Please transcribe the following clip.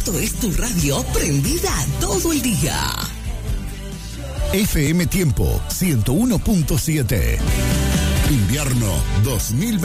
Esto es tu radio prendida todo el día. FM Tiempo 101.7. Invierno 2020.